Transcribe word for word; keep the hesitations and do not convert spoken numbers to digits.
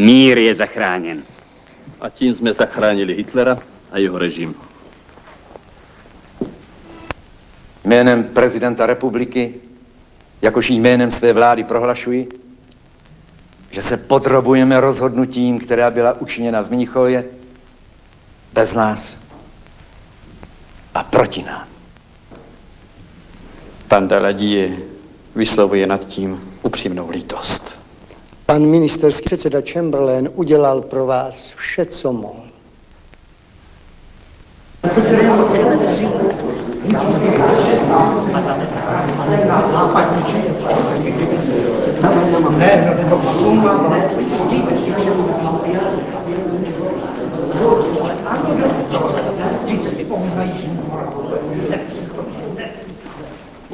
Mír je zachráněn. A tím jsme zachránili Hitlera a jeho režim. Jménem prezidenta republiky, jakož i jménem své vlády prohlašuji, že se podrobujeme rozhodnutím, která byla učiněna v Mnichově, bez nás a proti nám. Pan Daladier vyslovuje nad tím upřímnou lítost. Pan ministerský předseda Chamberlain udělal pro vás vše, co mohl. Ne,